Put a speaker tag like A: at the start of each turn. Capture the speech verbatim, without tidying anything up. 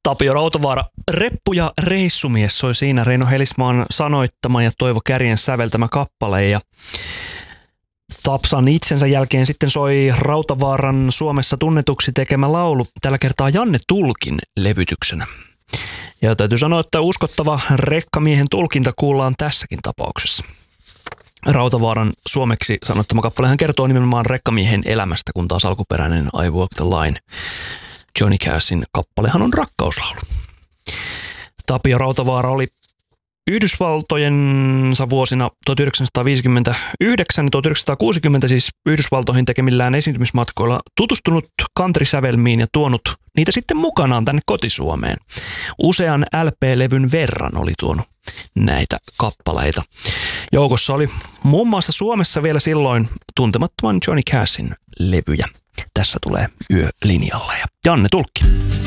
A: Tapio Rautavaara, reppu ja reissumies soi siinä Reino Helismaan sanoittama ja Toivo Kärjen säveltämä kappale. Ja Tapsan itsensä jälkeen sitten soi Rautavaaran Suomessa tunnetuksi tekemä laulu, tällä kertaa Janne Tulkin levytyksenä. Ja täytyy sanoa, että uskottava rekkamiehen tulkinta kuullaan tässäkin tapauksessa. Rautavaaran suomeksi sanottama kappalehan kertoo nimenomaan rekkamiehen elämästä, kun taas alkuperäinen I Walk the Line Johnny Cashin kappalehan on rakkauslaulu. Tapio Rautavaara oli Yhdysvaltojensa vuosina tuhatyhdeksänsataaviisikymmentäyhdeksän ja tuhatyhdeksänsataakuusikymmentä siis Yhdysvaltoihin tekemillään esiintymismatkoilla tutustunut countrysävelmiin ja tuonut niitä sitten mukanaan tänne kotisuomeen. Usean L P-levyn verran oli tuonut näitä kappaleita. Joukossa oli muun muassa Suomessa vielä silloin tuntemattoman Johnny Cashin levyjä. Tässä tulee Yölinjalle ja Janne Tulkki.